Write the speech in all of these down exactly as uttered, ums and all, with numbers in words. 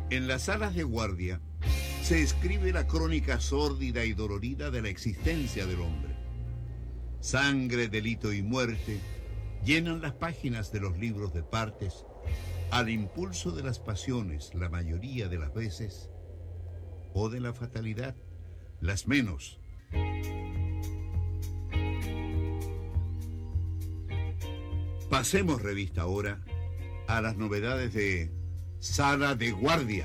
En las salas de guardia se escribe la crónica sórdida y dolorida de la existencia del hombre. Sangre, delito y muerte llenan las páginas de los libros de partes al impulso de las pasiones la mayoría de las veces, o de la fatalidad las menos. Pasemos revista ahora a las novedades de Sala de Guardia.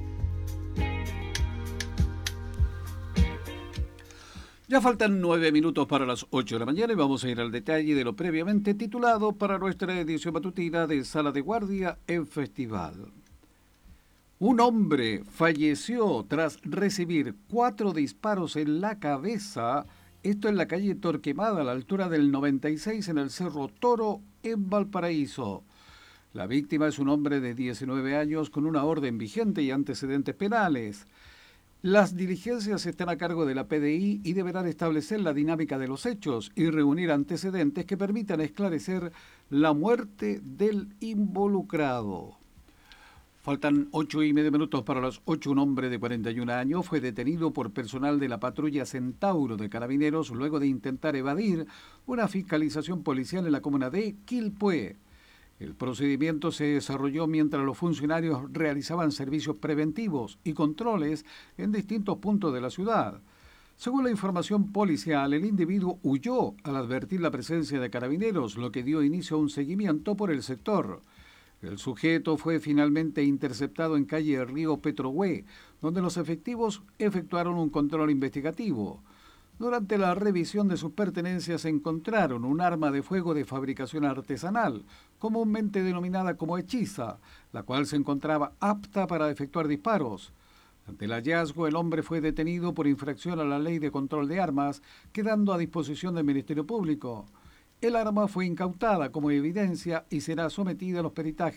Ya faltan nueve minutos para las ocho de la mañana y vamos a ir al detalle de lo previamente titulado para nuestra edición matutina de Sala de Guardia en Festival. Un hombre falleció tras recibir cuatro disparos en la cabeza, esto en la calle Torquemada, a la altura del noventa y seis en el Cerro Toro, en Valparaíso. La víctima es un hombre de diecinueve años con una orden vigente y antecedentes penales. Las diligencias están a cargo de la P D I y deberán establecer la dinámica de los hechos y reunir antecedentes que permitan esclarecer la muerte del involucrado. Faltan ocho y medio minutos para las ocho. Un hombre de cuarenta y un años fue detenido por personal de la patrulla Centauro de Carabineros luego de intentar evadir una fiscalización policial en la comuna de Quilpué. El procedimiento se desarrolló mientras los funcionarios realizaban servicios preventivos y controles en distintos puntos de la ciudad. Según la información policial, el individuo huyó al advertir la presencia de carabineros, lo que dio inicio a un seguimiento por el sector. El sujeto fue finalmente interceptado en calle Río Petrohue, donde los efectivos efectuaron un control investigativo. Durante la revisión de sus pertenencias encontraron un arma de fuego de fabricación artesanal, comúnmente denominada como hechiza, la cual se encontraba apta para efectuar disparos. Ante el hallazgo, el hombre fue detenido por infracción a la Ley de Control de Armas, quedando a disposición del Ministerio Público. El arma fue incautada como evidencia y será sometida a los peritajes